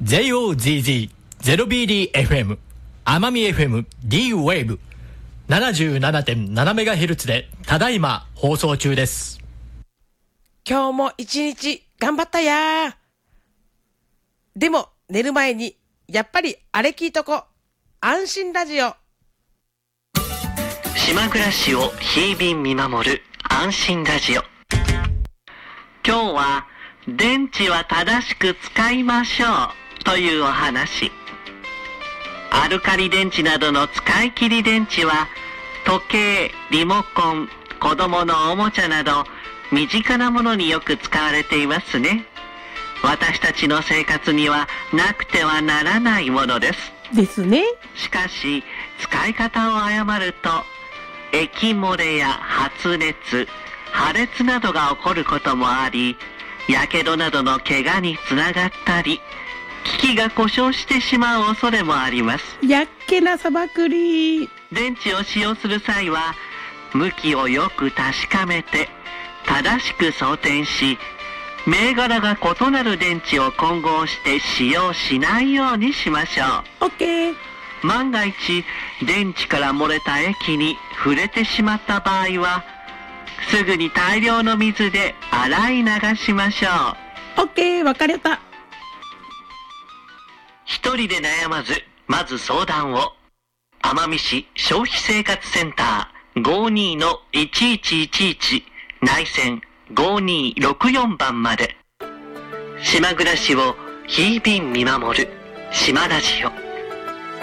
JOZZ0BDFM 奄美 FM D-Wave 77.7MHz でただいま放送中です。 今日も一日頑張ったやー。でも寝る前にやっぱりあれ聞いとこ。安心ラジオ。 島暮らしを日々見守る安心ラジオ。今日は電池は正しく使いましょうというお話。アルカリ電池などの使い切り電池は時計、リモコン、子供のおもちゃなど身近なものによく使われていますね。私たちの生活にはなくてはならないものです。 ですね。 しかし使い方を誤ると液漏れや発熱、破裂などが起こることもあり、やけどなどの怪我につながったり、機器が故障してしまう恐れもあります。 やっけなさばくり。 電池を使用する際は向きをよく確かめて正しく装填し、銘柄が異なる電池を混合して使用しないようにしましょう。 OK。 万が一電池から漏れた液に触れてしまった場合はすぐに大量の水で洗い流しましょう。 OK、 分かれた。 一人で悩まずまず相談を。奄美市消費生活センター 52-1111 内線5264番まで。島暮らしを日々見守る島ラジオ。